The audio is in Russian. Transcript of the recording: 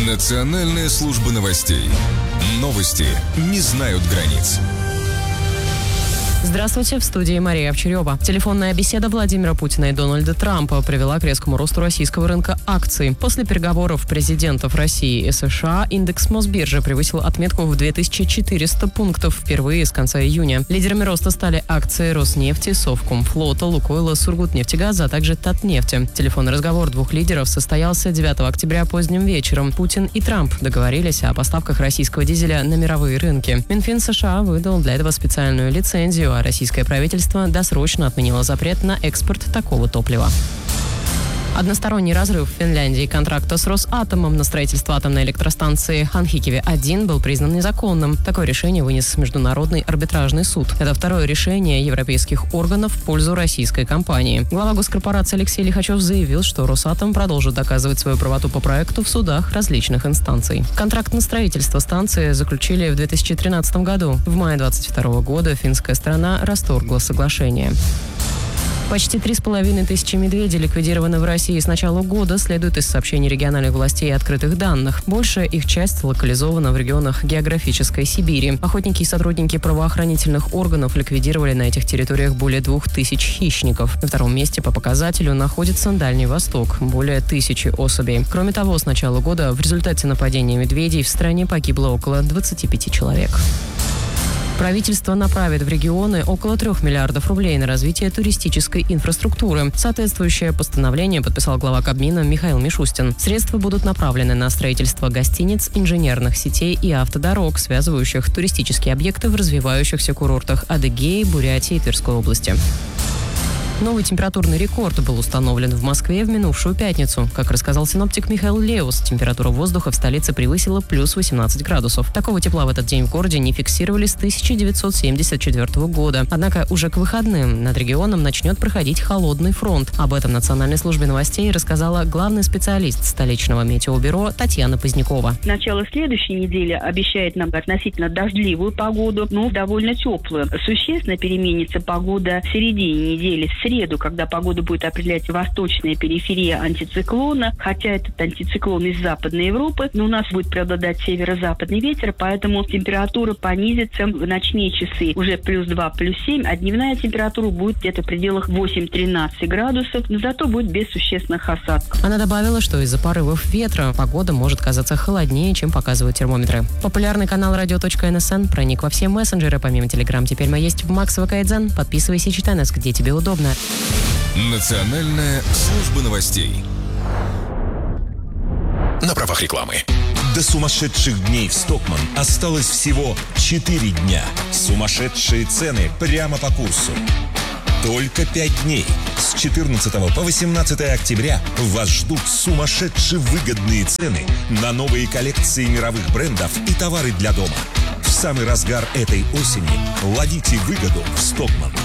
Национальная служба новостей. Новости не знают границ. Здравствуйте, в студии Мария Овчарева. Телефонная беседа Владимира Путина и Дональда Трампа привела к резкому росту российского рынка акций. После переговоров президентов России и США индекс Мосбиржи превысил отметку в 2400 пунктов впервые с конца июня. Лидерами роста стали акции Роснефти, Совкомфлота, Лукойла, Сургутнефтегаза, а также Татнефти. Телефонный разговор двух лидеров состоялся 9 октября поздним вечером. Путин и Трамп договорились о поставках российского дизеля на мировые рынки. Минфин США выдал для этого специальную лицензию, а российское правительство досрочно отменило запрет на экспорт такого топлива. Односторонний разрыв в Финляндии контракта с Росатомом на строительство атомной электростанции Ханхикиви-1 был признан незаконным. Такое решение вынес Международный арбитражный суд. Это второе решение европейских органов в пользу российской компании. Глава госкорпорации Алексей Лихачев заявил, что Росатом продолжит доказывать свою правоту по проекту в судах различных инстанций. Контракт на строительство станции заключили в 2013 году. В мае 2022 года финская сторона расторгла соглашение. Почти 3500 медведей ликвидированы в России с начала года, следует из сообщений региональных властей и открытых данных. Большая их часть локализована в регионах географической Сибири. Охотники и сотрудники правоохранительных органов ликвидировали на этих территориях более 2000 хищников. На втором месте по показателю находится Дальний Восток – более 1000 особей. Кроме того, с начала года в результате нападения медведей в стране погибло около 25 человек. Правительство направит в регионы около 3 миллиардов рублей на развитие туристической инфраструктуры. Соответствующее постановление подписал глава Кабмина Михаил Мишустин. Средства будут направлены на строительство гостиниц, инженерных сетей и автодорог, связывающих туристические объекты в развивающихся курортах Адыгеи, Бурятии и Тверской области. Новый температурный рекорд был установлен в Москве в минувшую пятницу. Как рассказал синоптик Михаил Леус, температура воздуха в столице превысила плюс 18 градусов. Такого тепла в этот день в городе не фиксировали с 1974 года. Однако уже к выходным над регионом начнет проходить холодный фронт. Об этом Национальной службе новостей рассказала главный специалист столичного метеобюро Татьяна Позднякова. Начало следующей недели обещает нам относительно дождливую погоду, но довольно теплую. Существенно переменится погода в середине недели, в среду, когда погоду будет определять восточная периферия антициклона, хотя этот антициклон из Западной Европы, но у нас будет преобладать северо-западный ветер, поэтому температура понизится в ночные часы уже плюс 2, плюс 7, а дневная температура будет где-то в пределах 8-13 градусов, но зато будет без существенных осадков. Она добавила, что из-за порывов ветра погода может казаться холоднее, чем показывают термометры. Популярный канал radio.nsn проник во все мессенджеры, помимо Telegram. Теперь мы есть в Макс ВК-Дзен. Подписывайся и читай нас, где тебе удобно. Национальная служба новостей. На правах рекламы. До сумасшедших дней в Стокманн осталось всего 4 дня. Сумасшедшие цены прямо по курсу. Только 5 дней. С 14 по 18 октября вас ждут сумасшедшие выгодные цены на новые коллекции мировых брендов и товары для дома. В самый разгар этой осени ловите выгоду в Стокманн.